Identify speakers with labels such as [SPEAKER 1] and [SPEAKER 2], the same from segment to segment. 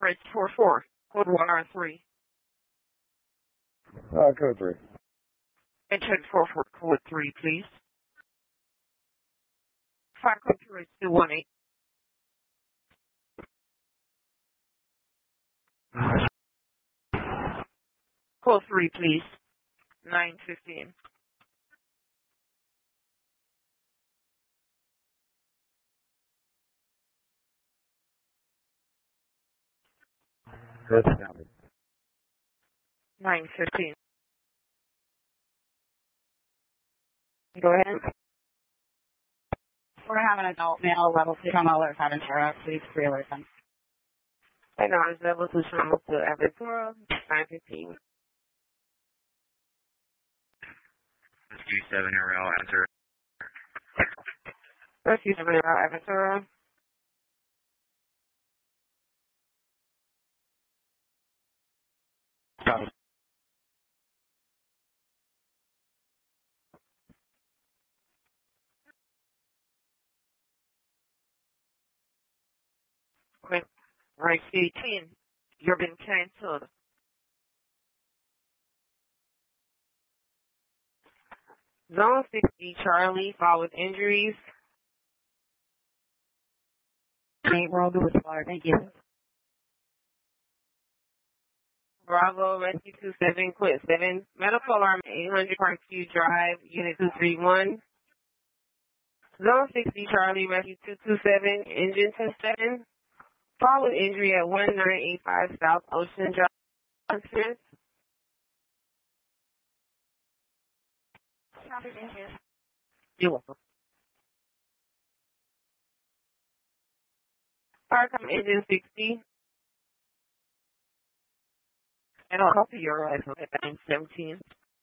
[SPEAKER 1] press 44. Code 1R3.
[SPEAKER 2] Code 3.
[SPEAKER 1] Enter 44 code 3, please. 5 code 2 is 218. Code 3, please. 915.
[SPEAKER 2] That's counted.
[SPEAKER 1] 915. Go ahead.
[SPEAKER 3] We're having an adult male level 2 trauma alert having terror. Please pre-alert them.
[SPEAKER 1] I know it's level 2 trauma to Aventura, 915.
[SPEAKER 4] Rescue 7 Arrow, answer.
[SPEAKER 1] Rescue 7 Arrow, Aventura.
[SPEAKER 2] Copy.
[SPEAKER 1] Okay. Right, 18. You've been canceled. Zone 60, Charlie, fall with injuries.
[SPEAKER 3] We're all good with the fire. Thank you.
[SPEAKER 1] Bravo, Rescue 27, quit 7. Medical alarm 800 Parkview Drive, Unit 231. Zone 60, Charlie, Rescue 227, Engine 107. Fall with injury at 1985 South Ocean Drive. You're welcome. Firecom Engine 60. And I'll copy your rifle at 917.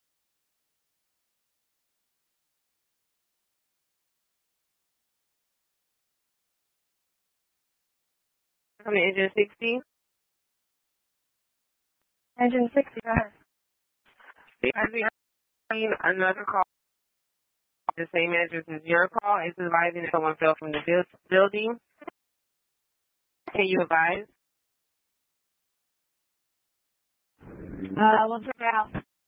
[SPEAKER 1] Come Engine 60.
[SPEAKER 3] Engine 60, go ahead.
[SPEAKER 1] Another call. The same address as your call is advising that someone fell from the building. Can you advise?
[SPEAKER 3] We'll check it out.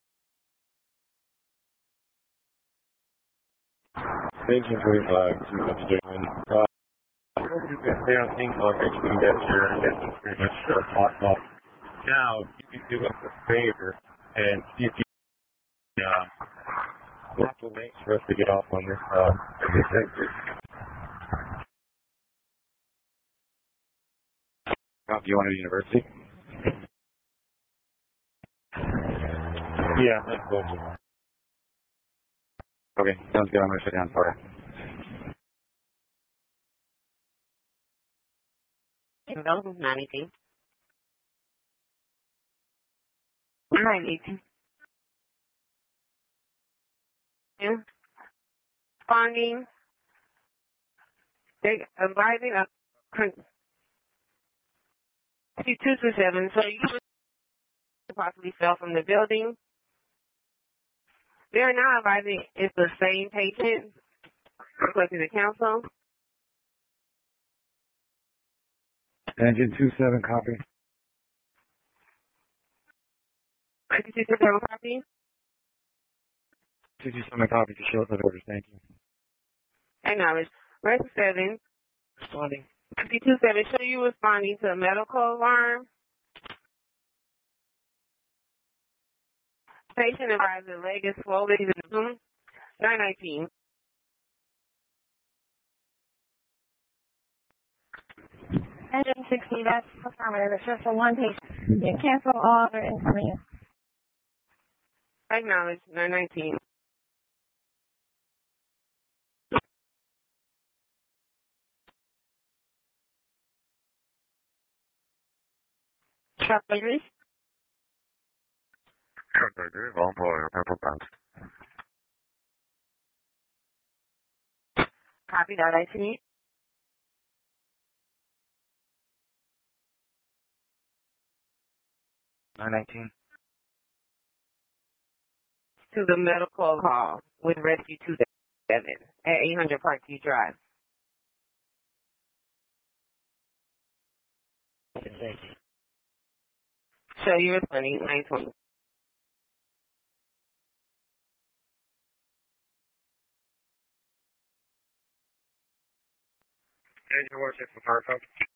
[SPEAKER 2] Engine 35, 251. They don't think I'll get you get your pretty much hot off. Now, you can do us a favor and see if you we'll have to wait for us to get off on this exit. Copy, you want to university? Yeah, that's cool. Okay, sounds good. I'm going to shut down for you.
[SPEAKER 1] No, 918. 918. Yeah. Responding. They advising a 227. So you possibly fell from the building. They are now advising it's the same patient requesting the counsel.
[SPEAKER 2] Engine 27, copy.
[SPEAKER 1] 227 copy.
[SPEAKER 2] 227, copy to show the orders. Thank you.
[SPEAKER 1] Acknowledge. Rescue 7.
[SPEAKER 2] Responding.
[SPEAKER 1] 227, show you responding to a medical alarm. Patient advised the leg is swollen in the room. 919.
[SPEAKER 3] Engine 60, that's affirmative. It's just for one patient. You cancel all other information.
[SPEAKER 1] Acknowledge. 919. Truck delivery.
[SPEAKER 4] Truck delivery, Valpo, Purple Bounce.
[SPEAKER 1] Copy that, I see.
[SPEAKER 4] $919.
[SPEAKER 1] To the medical hall with Rescue 27 at 800 Parkview Drive.
[SPEAKER 4] Thank you.
[SPEAKER 1] show you responding 920.
[SPEAKER 2] Engine 164 Fire Code.